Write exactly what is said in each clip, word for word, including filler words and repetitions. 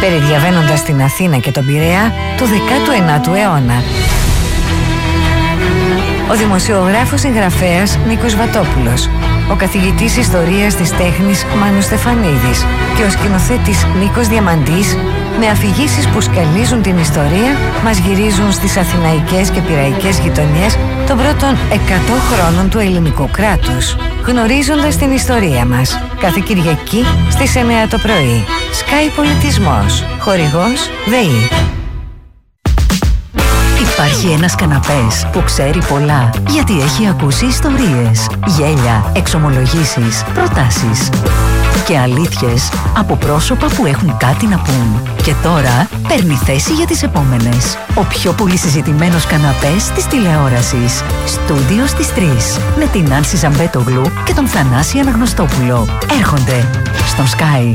περιδιαβαίνοντας την Αθήνα και τον Πειραιά του δέκατου ενάτου αιώνα. Ο δημοσιογράφος συγγραφέας Νίκος Βατόπουλος, ο καθηγητής ιστορίας της τέχνης Μάνος Στεφανίδης και ο σκηνοθέτης Νίκος Διαμαντής, με αφηγήσεις που σκαλίζουν την ιστορία, μας γυρίζουν στις αθηναϊκές και πειραϊκές γειτονιές των πρώτων εκατό χρόνων του ελληνικού κράτους, γνωρίζοντας την ιστορία μας. Κάθε Κυριακή στις εννιά το πρωί. Sky Πολιτισμός. Χορηγός ΔΕΗ. Υπάρχει ένας καναπές που ξέρει πολλά, γιατί έχει ακούσει ιστορίες, γέλια, εξομολογήσεις, προτάσεις και αλήθειες από πρόσωπα που έχουν κάτι να πούν. Και τώρα παίρνει θέση για τις επόμενες. Ο πιο πολύ συζητημένος καναπές της τηλεόρασης. Στούντιο στις τρεις. Με την Άνση Ζαμπέτογλου και τον Θανάση Αναγνωστόπουλο. Έρχονται στον Sky.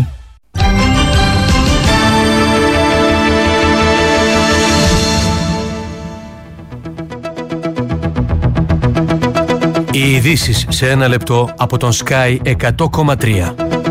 Οι ειδήσεις σε ένα λεπτό από τον Sky εκατό κόμμα τρία.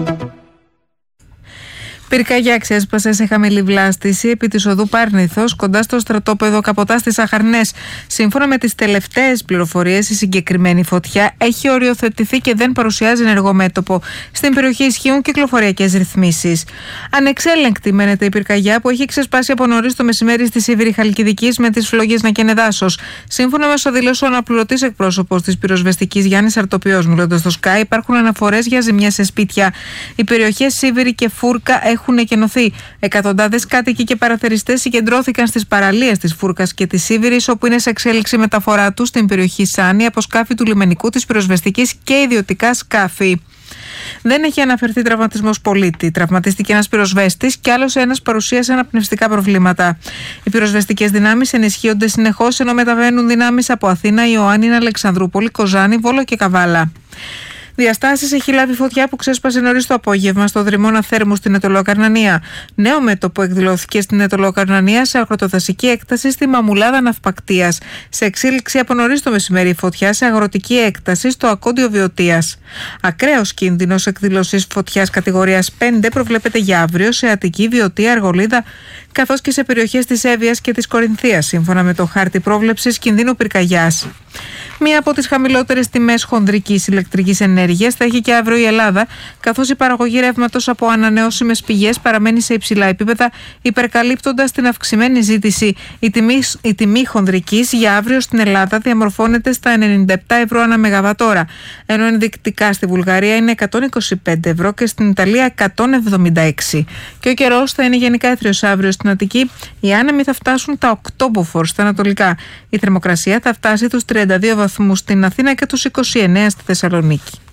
Πυρκαγιά ξέσπασε σε χαμηλή βλάστηση επί της οδού Πάρνηθος, κοντά στο στρατόπεδο Καποτά στις Αχαρνές. Σύμφωνα με τις τελευταίες πληροφορίες, η συγκεκριμένη φωτιά έχει οριοθετηθεί και δεν παρουσιάζει ενεργό μέτωπο. Στην περιοχή ισχύουν κυκλοφοριακές ρυθμίσεις. Ανεξέλεγκτη μένεται η πυρκαγιά που έχει ξεσπάσει από νωρίς το μεσημέρι στη Σίβηρη Χαλκιδικής, με τις φλόγες να καίνε δάσος. Σύμφωνα με όσο δήλωσε ο αναπληρωτής εκπρόσωπος της πυροσβεστικής Γιάννης Αρτοπιός, μιλώντας στο Sky, υπάρχουν αναφορές για ζημιές σε σπίτια. Οι περιοχές Σίβηρη και Φούρκα έχουν εκενωθεί. Εκατοντάδες κάτοικοι και παραθεριστές συγκεντρώθηκαν στις παραλίες της Φούρκας και της Σίβηρης, όπου είναι σε εξέλιξη μεταφορά τους στην περιοχή Σάνη από σκάφη του λιμενικού της πυροσβεστικής και ιδιωτικά σκάφη. Δεν έχει αναφερθεί τραυματισμός πολίτη. Τραυματίστηκε ένας πυροσβέστης και άλλος ένας παρουσίασε αναπνευστικά προβλήματα. Οι πυροσβεστικές δυνάμεις ενισχύονται συνεχώς, ενώ μεταβαίνουν δυνάμεις από Αθήνα, Ιωάννινα, Αλεξανδρούπολη, Κοζάνη, Βόλο και Καβάλα. Διαστάσεις έχει λάβει φωτιά που ξέσπασε νωρίς το απόγευμα στο δρυμώνα Θέρμου στην Αιτωλοκαρνανία. Νέο μέτωπο εκδηλώθηκε στην Αιτωλοκαρνανία σε αγροτοδασική έκταση στη Μαμουλάδα Ναυπακτίας. Σε εξέλιξη από νωρίς το μεσημέρι η φωτιά σε αγροτική έκταση στο Ακόντιο Βιωτίας. Ακραίος κίνδυνος εκδήλωσης φωτιάς κατηγορίας πέντε προβλέπεται για αύριο σε Αττική, Βιωτία, Αργολίδα, καθώς και σε περιοχές της Εύβοιας και της Κορινθίας, σύμφωνα με το χάρτη πρόβλεψης κινδύνου πυρκαγιάς. Μία από τις χαμηλότερες τιμές χονδρικής ηλεκτρικής ενέργειας θα έχει και αύριο η Ελλάδα, καθώς η παραγωγή ρεύματος από ανανεώσιμες πηγές παραμένει σε υψηλά επίπεδα, υπερκαλύπτοντας την αυξημένη ζήτηση. Η τιμή, η τιμή χονδρικής για αύριο στην Ελλάδα διαμορφώνεται στα ενενήντα επτά ευρώ ανά μεγαβατόρα, ενώ ενδεικτικά στη Βουλγαρία είναι εκατόν είκοσι πέντε ευρώ και στην Ιταλία εκατόν εβδομήντα έξι. Και ο καιρός θα είναι γενικά έθριος αύριο στην Αττική. Οι άνεμοι θα φτάσουν τα οκτώ μποφόρ στα ανατολικά. Η θερμοκρασία θα φτάσει τους τριάντα δύο βαθμούς στην Αθήνα και τους είκοσι εννέα στη Θεσσαλονίκη.